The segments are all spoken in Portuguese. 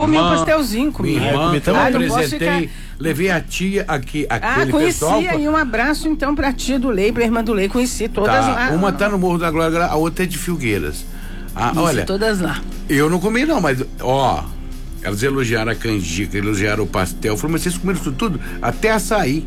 comi um pastelzinho comigo. Minha irmã, eu apresentei, levei a tia aqui, aquele pessoal. E um abraço então pra tia do Lei, pra irmã do Lei, conheci todas lá. Uma tá no Morro da Glória, a outra é de Filgueiras. Olha, todas lá. Eu não comi não, mas elas elogiaram a canjica, elogiaram o pastel. Eu falei, mas vocês comeram isso tudo? Até açaí.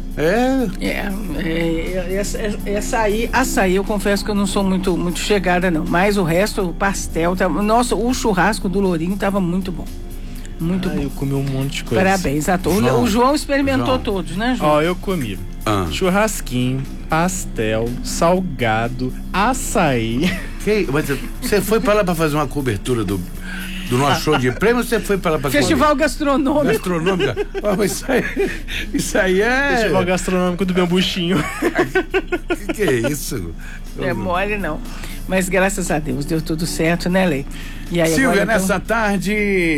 Açaí eu confesso que eu não sou muito chegada não, mas o resto, o pastel, nossa, o churrasco do Lourinho tava muito bom. Muito bom. Eu comi um monte de coisa. Parabéns a todos. O João experimentou todos, né, João? Eu comi churrasquinho, pastel, salgado, açaí. Mas você foi pra lá pra fazer uma cobertura do nosso show de prêmio, ou você foi para lá para Festival Gastronômico. Mas isso aí é Festival Gastronômico do Bambuchinho. que é isso? É mole não. Mas graças a Deus deu tudo certo, né, Lei? E aí, Silvia, nessa tarde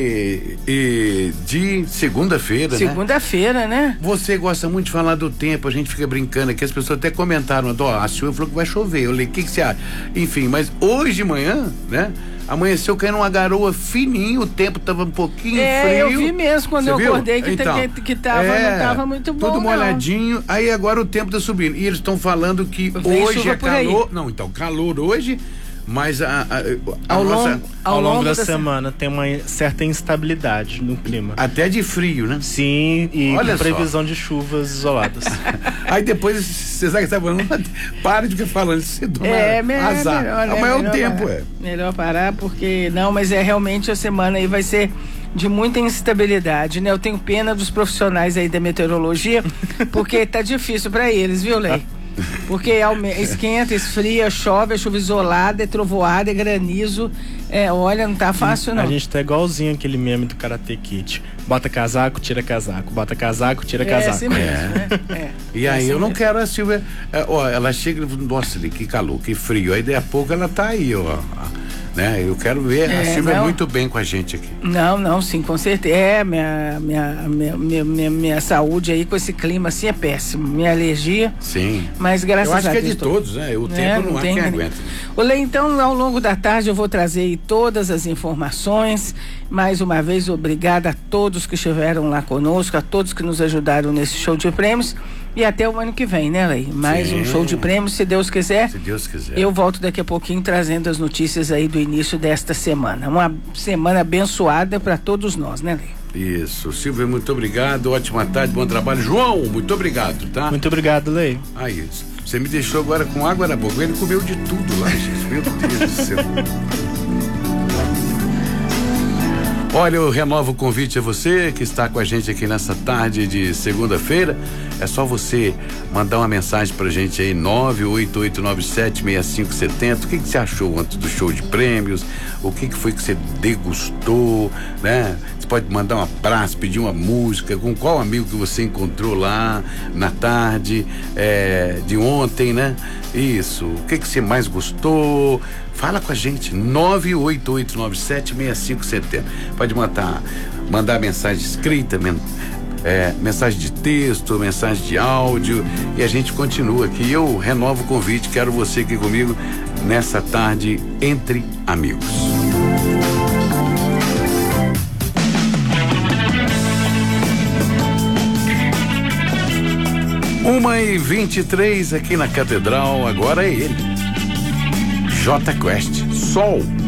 de segunda-feira, Segunda-feira, né? Você gosta muito de falar do tempo, a gente fica brincando aqui, as pessoas até comentaram, a Silvia falou que vai chover. Eu falei, o que você acha? Enfim, mas hoje de manhã, né? Amanheceu caindo uma garoa fininho, o tempo tava um pouquinho frio. Eu vi mesmo quando eu acordei que não tava muito bom. Tudo molhadinho, aí agora o tempo tá subindo. E eles estão falando que hoje é calor. Não, então, calor hoje, mas ao longo da semana tem uma certa instabilidade no clima. Até de frio, né? Sim, e previsão de chuvas isoladas. Aí depois, você sabe que tá falando, para de ficar falando, você toma azar. Amanhã o tempo Melhor parar, porque mas realmente a semana aí vai ser de muita instabilidade, né? Eu tenho pena dos profissionais aí da meteorologia, porque tá difícil pra eles, viu, Lei? Porque esquenta, esfria, chove, é chuva isolada, é trovoada, é granizo. Olha, não tá fácil não. A gente tá igualzinho aquele meme do Karate Kid. Bota casaco, tira casaco. Bota casaco, tira casaco. Assim mesmo, né? E aí eu não quero a Silvia. Ela chega e fala, nossa, que calor, que frio. Aí daí a pouco ela tá aí, né? Eu quero ver a Silvia muito bem com a gente aqui. Não, sim, com certeza. Minha saúde aí com esse clima assim é péssimo. Minha alergia. Sim. Mas graças a Deus. Eu acho que é de todos, né? O tempo não há quem aguenta. Olê, então, ao longo da tarde eu vou trazer aí todas as informações. Mais uma vez, obrigada a todos que estiveram lá conosco, a todos que nos ajudaram nesse show de prêmios. E até o ano que vem, né, Lei? Mais um show de prêmios, se Deus quiser. Se Deus quiser. Eu volto daqui a pouquinho trazendo as notícias aí do início desta semana. Uma semana abençoada para todos nós, né, Lei? Isso. Silvia, muito obrigado. Ótima tarde, bom trabalho. João, muito obrigado, tá? Muito obrigado, Lei. Aí, você me deixou agora com água na boca. Ele comeu de tudo lá, gente. Meu Deus do céu. Olha, eu renovo o convite a você que está com a gente aqui nessa tarde de segunda-feira. É só você mandar uma mensagem pra gente aí, 988976570. O que você achou antes do show de prêmios? O que foi que você degustou, né? Você pode mandar um abraço, pedir uma música, com qual amigo que você encontrou lá na tarde de ontem, né? Isso, o que você mais gostou? Fala com a gente, 988976570. Pode mandar mensagem escrita, mensagem de texto, mensagem de áudio, e a gente continua aqui. Eu renovo o convite, quero você aqui comigo nessa tarde entre amigos. Uma e 23 aqui na Catedral, agora é ele, Jota Quest, Sol.